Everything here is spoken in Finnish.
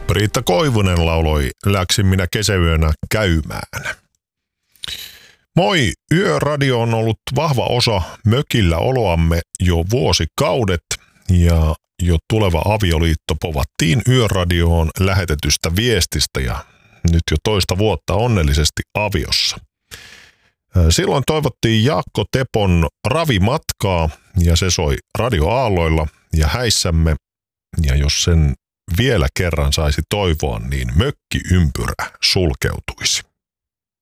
Riitta Koivunen lauloi Läksin minä kesäyönä käymään. Moi, Yöradio on ollut vahva osa mökillä oloamme jo vuosikaudet ja jo tuleva avioliitto povattiin Yöradioon lähetetystä viestistä ja nyt jo toista vuotta onnellisesti aviossa. Silloin toivottiin Jaakko Tepon Ravimatkaa ja se soi radioaalloilla ja häissämme ja jos sen vielä kerran saisi toivoa, niin mökkiympyrä sulkeutuisi.